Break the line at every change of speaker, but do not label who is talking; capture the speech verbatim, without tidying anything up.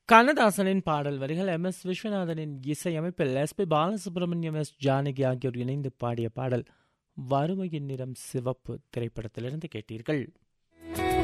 கண்ணதாசனின் பாடல் வரிகள், எம் எஸ் விஸ்வநாதனின் இசையமைப்பில் S B Balasubramaniam, S Janaki ஆகியோர் இணைந்து பாடிய பாடல் வறுமையின் நிறம் சிவப்பு திரைப்படத்திலிருந்து கேட்டீர்கள்.